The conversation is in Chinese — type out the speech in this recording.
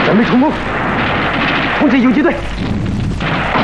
准备冲锋，通知游击队。